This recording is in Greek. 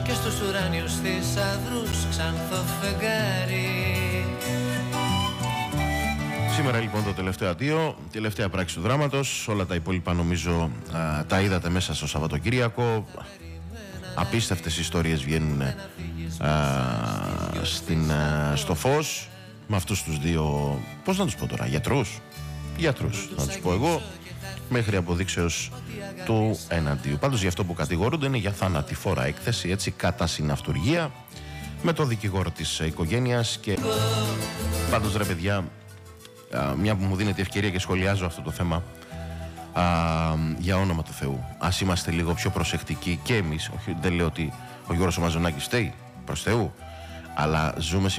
και στους ουράνιους θησαυρούς ξανθό φεγγάρι. Σήμερα λοιπόν το τελευταίο αντίο, τελευταία πράξη του δράματος. Όλα τα υπόλοιπα νομίζω τα είδατε μέσα στο Σαββατοκύριακο. Απίστευτες ιστορίες βγαίνουν στο φως με αυτούς τους δύο, πώς να τους πω τώρα, γιατρούς να τους πω εγώ, μέχρι αποδείξεως του εναντίου. Πάντως για αυτό που κατηγορούνται είναι για θανατηφόρα έκθεση, έτσι, κατά συναυτουργία, με το δικηγόρο της οικογένειας. Και πάντως ρε παιδιά, μια που μου δίνεται ευκαιρία και σχολιάζω αυτό το θέμα, για όνομα του Θεού, ας είμαστε λίγο πιο προσεκτικοί και εμείς. Όχι, δεν λέω ότι ο Γιώργος ο Μαζονάκης φταίει, προς Θεού, αλλά ζούμε